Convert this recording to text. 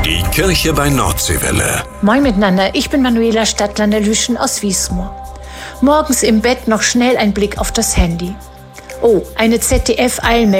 Die Kirche bei Nordseewelle. Moin miteinander, ich bin Manuela Stadtlander-Lüschen aus Wiesmoor. Morgens im Bett noch schnell ein Blick auf das Handy. Oh, eine ZDF-Eilmeldung